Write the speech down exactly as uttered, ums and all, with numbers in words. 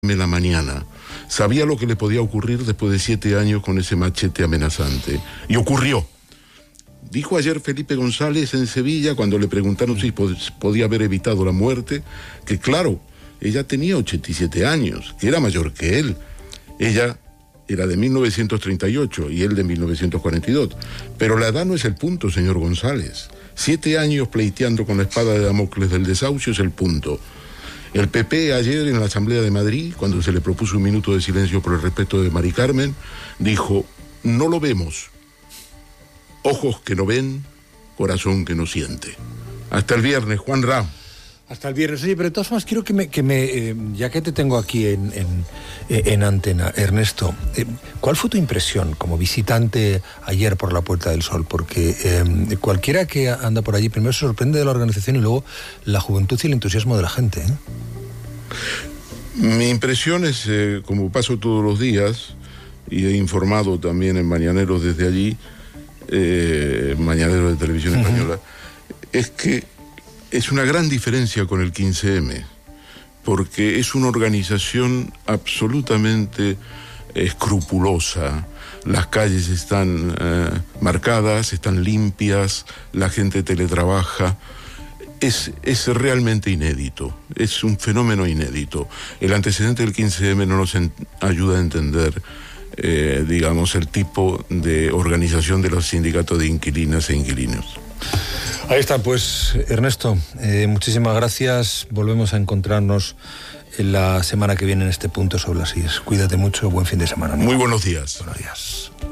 en la mañana. Sabía lo que le podía ocurrir después de siete años con ese machete amenazante. Y ocurrió. Dijo ayer Felipe González en Sevilla, cuando le preguntaron si podía haber evitado la muerte, que claro, ella tenía ochenta y siete años, que era mayor que él. Ella era de mil novecientos treinta y ocho y él de mil novecientos cuarenta y dos. Pero la edad no es el punto, señor González. Siete años pleiteando con la espada de Damocles del desahucio es el punto. El P P ayer en la Asamblea de Madrid, cuando se le propuso un minuto de silencio por el respeto de Mari Carmen, dijo, no lo vemos. Ojos que no ven, corazón que no siente. Hasta el viernes, Juan Ram. Hasta el viernes. Oye, pero de todas formas quiero que me, que me eh, ya que te tengo aquí en, en, en antena, Ernesto, eh, ¿cuál fue tu impresión como visitante ayer por la Puerta del Sol? Porque eh, cualquiera que anda por allí primero se sorprende de la organización y luego la juventud y el entusiasmo de la gente, ¿eh? Mi impresión es, eh, como paso todos los días, y he informado también en Mañaneros desde allí, eh, Mañaneros de Televisión uh-huh. Española, es que es una gran diferencia con el quince eme, porque es una organización absolutamente escrupulosa. Las calles están eh, marcadas, están limpias, la gente teletrabaja. Es, es realmente inédito, es un fenómeno inédito. El antecedente del quince eme no nos en, ayuda a entender, eh, digamos, el tipo de organización de los sindicatos de inquilinas e inquilinos. Ahí está, pues, Ernesto, eh, muchísimas gracias. Volvemos a encontrarnos en la semana que viene en este punto sobre las sillas. Cuídate mucho, buen fin de semana, amigo. Muy buenos días. Buenos días.